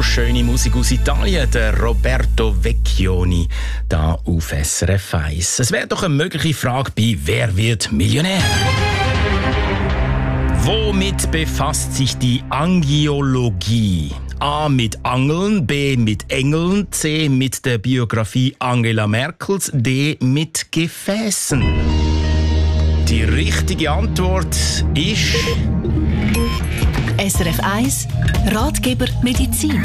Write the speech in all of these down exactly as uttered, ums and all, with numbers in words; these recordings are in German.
wunderschöne Musik aus Italien, der Roberto Vecchioni, da auf S R F eins. Es wäre doch eine mögliche Frage bei «Wer wird Millionär?». Womit befasst sich die Angiologie? A. mit Angeln, B. mit Engeln, C. mit der Biografie Angela Merkels, D. mit Gefäßen. Die richtige Antwort ist... S R F eins Ratgeber Medizin.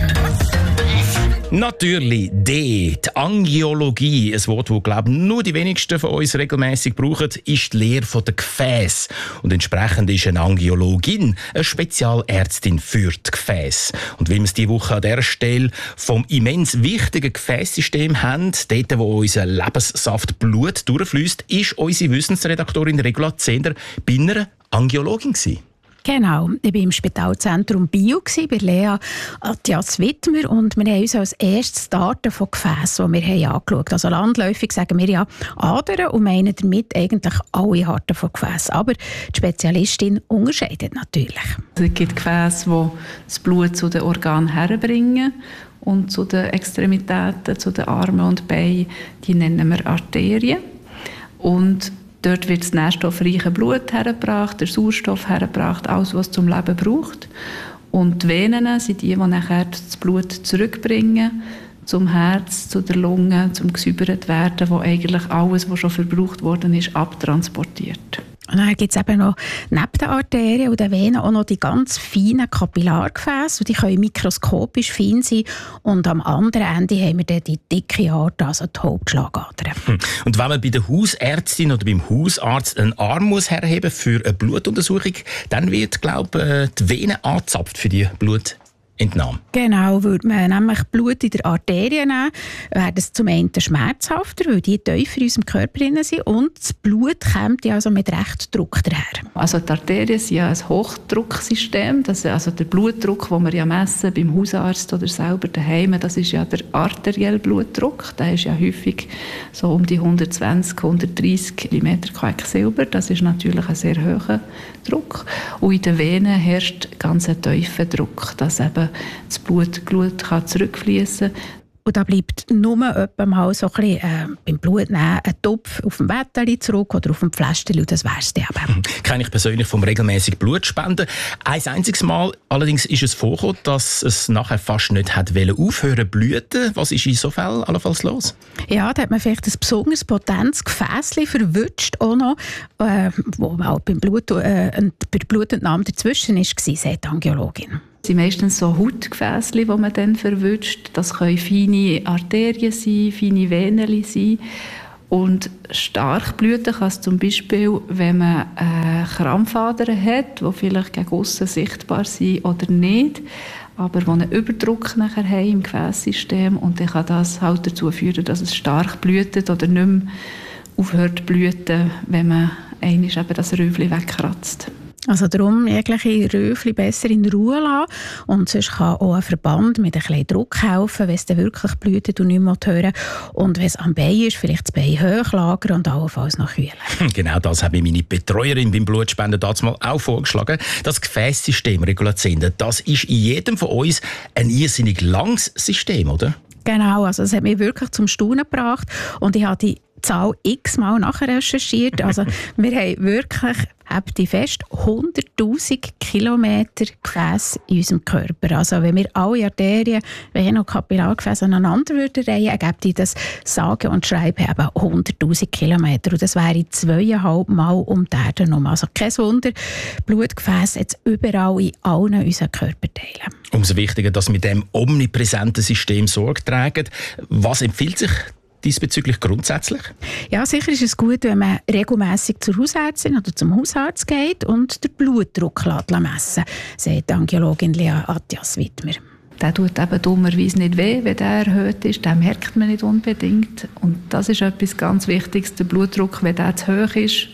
Natürlich D. Die Angiologie, ein Wort, das glaube ich nur die wenigsten von uns regelmäßig brauchen, ist die Lehre der Gefäße. Und entsprechend ist eine Angiologin eine Spezialärztin für die Gefäße. Und weil wir es diese Woche an dieser Stelle vom immens wichtigen Gefäßsystem haben, dort, wo unser Lebenssaft Blut durchfließt, ist unsere Wissensredaktorin Regula Zehnder bei einer Angiologin gewesen. Genau, ich war im Spitalzentrum Bio bei Lea Attias-Wittmer und wir haben uns als erstes die Arten von Gefäßen, die wir haben angeschaut haben. Also landläufig sagen wir ja Adern und meinen damit eigentlich alle Arten von Gefäßen. Aber die Spezialistin unterscheidet natürlich. Es gibt Gefäße, die das Blut zu den Organen herbringen und zu den Extremitäten, zu den Armen und Beinen, die nennen wir Arterien. Und dort wird das nährstoffreiche Blut hergebracht, der Sauerstoff hergebracht, alles, was es zum Leben braucht. Und die Venen sind die, die nachher das Blut zurückbringen zum Herz, zu der Lunge, zum gesäubert werden, wo eigentlich alles, was schon verbraucht worden ist, abtransportiert. Und dann gibt es eben noch neben den Arterien und den Venen auch noch die ganz feinen Kapillargefäße. Die können mikroskopisch fein sein. Und am anderen Ende haben wir dann die dicke Aorta, also die Hauptschlagadern. Hm. Und wenn man bei der Hausärztin oder beim Hausarzt einen Arm muss herheben für eine Blutuntersuchung, dann wird, glaube ich, die Vene angezapft für die Blut. Entnahme. Genau, würde man nämlich Blut in der Arterie nehmen, wäre es zum einen schmerzhafter, weil die tiefer in unserem Körper drin sind und das Blut kommt ja also mit recht Druck daher. Also die Arterien sind ja ein Hochdrucksystem, das ist also der Blutdruck, den wir ja messen beim Hausarzt oder selber daheim, das ist ja der arterielle Blutdruck, der ist ja häufig so um die hundertzwanzig, hundertdreissig Millimeter Quecksilber, das ist natürlich ein sehr hoher Druck und in den Venen herrscht ganz ein tiefer Druck, dass eben das Blut, Blut kann zurückfließen. Und da bleibt nur etwa mal so ein bisschen, äh, beim Blutnehmen ein Topf auf dem Bettchen zurück oder auf dem Pflästerchen und das wär's dann eben. Kenne ich persönlich vom regelmäßigen Blutspenden. Ein einziges Mal allerdings ist es vorgekommen, dass es nachher fast nicht hat aufhören zu bluten. Was ist in so Fällen allenfalls los? Ja, da hat man vielleicht ein besonders potentes Gefäßchen verwünscht, auch noch, äh, wo auch beim Blut, äh, bei der Blutentnahme dazwischen war, sagt die Angiologin. Das sind meistens so Hautgefäße, die man dann verwünscht. Das können feine Arterien sein, feine Venen sein. Und stark bluten kann es zum Beispiel, wenn man äh, Krampfadern hat, die vielleicht gegen aussen sichtbar sind oder nicht, aber die einen Überdruck nachher haben im Gefäßsystem. Und dann kann das halt dazu führen, dass es stark blutet oder nicht mehr aufhört zu bluten, wenn man einmal eben das Röufchen wegkratzt. Also darum jegliche Röufchen besser in Ruhe lassen. Und sonst kann auch ein Verband mit ein bisschen Druck helfen, wenn es dann wirklich blutet und nicht mehr hören. Und wenn es am Bein ist, vielleicht das Bein hochlagern und allenfalls noch kühlen. Genau das habe ich meine Betreuerin beim Blutspenden damals auch vorgeschlagen. Das Gefäßsystem, Regula Zehnder, das ist in jedem von uns ein irrsinnig langes System, oder? Genau, also es hat mich wirklich zum Staunen gebracht. Und ich habe die Zahl x-mal nachrecherchiert. Also wir haben wirklich, habt ihr fest, hunderttausend Kilometer Gefäße in unserem Körper. Also wenn wir alle Arterien, Venen und Kapillargefäße aneinander würden reihen, ergibt ihr das sage und schreibe eben hunderttausend Kilometer. Und das wäre zweieinhalb Mal um die Erde herum. Also kein Wunder, Blutgefäße jetzt überall in allen unseren Körperteilen. Umso wichtiger, dass wir mit dem omnipräsenten System Sorge tragen. Was empfiehlt sich diesbezüglich grundsätzlich? Ja, sicher ist es gut, wenn man regelmässig zur Hausärztin oder zum Hausarzt geht und den Blutdruck messen lässt, sagt die Angiologin Lea Attias-Wittmer. Der tut eben dummerweise nicht weh, wenn der erhöht ist. Den merkt man nicht unbedingt. Und das ist etwas ganz Wichtiges. Der Blutdruck, wenn der zu hoch ist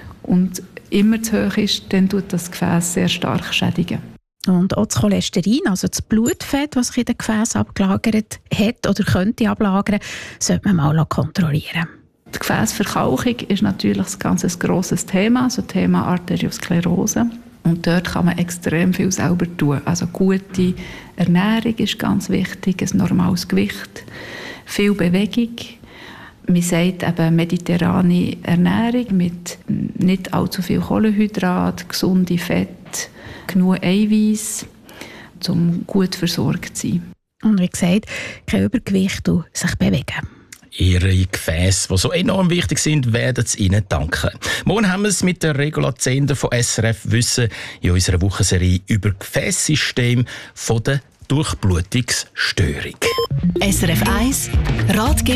und immer zu hoch ist, dann tut das Gefäß sehr stark schädigen. Und auch das Cholesterin, also das Blutfett, das sich in den Gefäßen abgelagert hat oder könnte ablagern, sollte man mal kontrollieren. Die Gefäßverkalkung ist natürlich ein ganz grosses Thema, also Thema Arteriosklerose. Und dort kann man extrem viel selber tun. Also gute Ernährung ist ganz wichtig, ein normales Gewicht, viel Bewegung. Man sagt eben mediterrane Ernährung mit nicht allzu viel Kohlenhydrat, gesunde Fett, genug Eiweiß, um gut versorgt zu sein. Und wie gesagt, kein Übergewicht und sich bewegen. Ihre Gefäße, die so enorm wichtig sind, werden es Ihnen danken. Morgen haben wir es mit der Regula Zehnder von S R F Wissen in unserer Wochenserie über Gefäßsystem von der Durchblutungsstörung. S R F eins Ratgeber